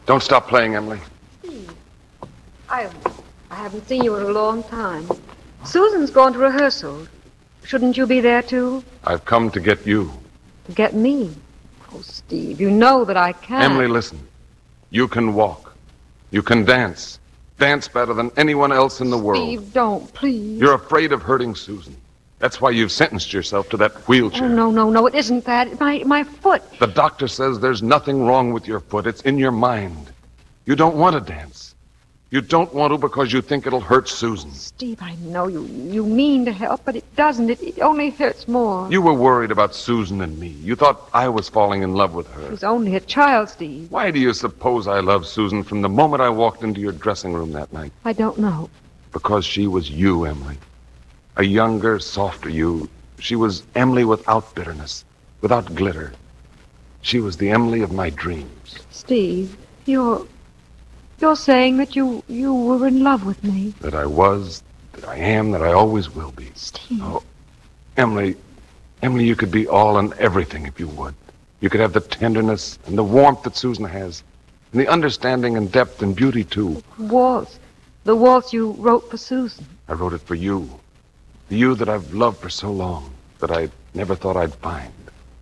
Don't stop playing, Emily. Steve, I haven't seen you in a long time. Susan's gone to rehearsal. Shouldn't you be there, too? I've come to get you. To get me? Oh, Steve, you know that I can't. Emily, listen. You can walk. You can dance. Dance better than anyone else in the world. Steve, don't, please. You're afraid of hurting Susan. That's why you've sentenced yourself to that wheelchair. Oh, no, it isn't that. My foot. The doctor says there's nothing wrong with your foot. It's in your mind. You don't want to dance. You don't want to because you think it'll hurt Susan. Steve, I know you mean to help, but it doesn't. It only hurts more. You were worried about Susan and me. You thought I was falling in love with her. She's only a child, Steve. Why do you suppose I loved Susan from the moment I walked into your dressing room that night? I don't know. Because she was you, Emily. A younger, softer you. She was Emily without bitterness, without glitter. She was the Emily of my dreams. Steve, you're saying that you were in love with me. That I was, that I am, that I always will be. Steve. Oh, Emily, you could be all and everything if you would. You could have the tenderness and the warmth that Susan has, and the understanding and depth and beauty, too. The waltz you wrote for Susan. I wrote it for you. The you that I've loved for so long, that I never thought I'd find.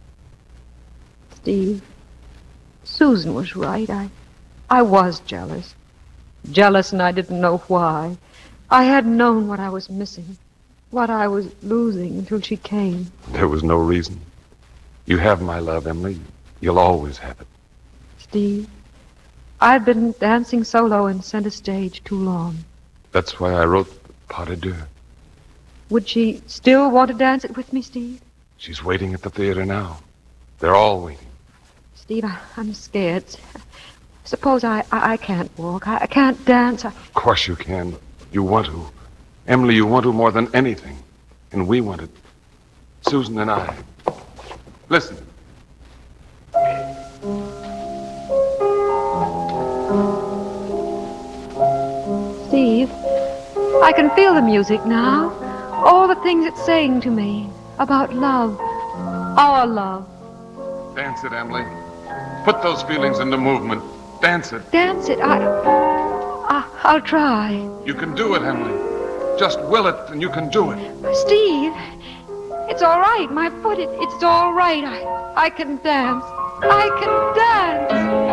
Steve, Susan was right. I was jealous. Jealous, and I didn't know why. I hadn't known what I was missing, what I was losing until she came. There was no reason. You have my love, Emily. You'll always have it. Steve, I've been dancing solo in center stage too long. That's why I wrote Pas de Deux. Would she still want to dance it with me, Steve? She's waiting at the theater now. They're all waiting. Steve, I'm scared. Suppose I can't walk. I can't dance. Of course you can. You want to. Emily, you want to more than anything. And we want it. Susan and I. Listen. Steve, I can feel the music now. All the things it's saying to me about love. Our love. Dance it, Emily. Put those feelings into movement. Dance it. Dance it. I'll try. You can do it, Emily. Just will it, and you can do it. Steve, it's all right. My foot, it's all right. I can dance. I can dance.